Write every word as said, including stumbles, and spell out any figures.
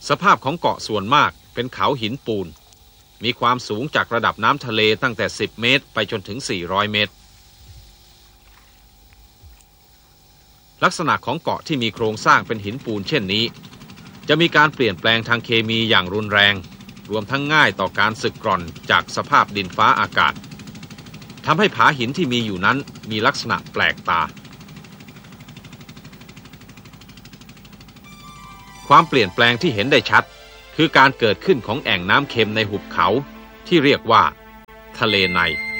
สภาพของเกาะส่วนมากเป็นเขาหินปูนมีความสูงจากระดับน้ำทะเลตั้งแต่สิบเมตรไปจนถึงสี่ร้อยเมตรลักษณะของเกาะที่มีโครงสร้างเป็นหินปูนเช่นนี้จะมีการเปลี่ยนแปลงทางเคมีอย่างรุนแรงรวมทั้งง่ายต่อการสึกกร่อนจากสภาพดินฟ้าอากาศทำให้ผาหินที่มีอยู่นั้นมีลักษณะแปลกตาความเปลี่ยนแปลงที่เห็นได้ชัดคือการเกิดขึ้นของแอ่งน้ำเค็มในหุบเขาที่เรียกว่าทะเลใน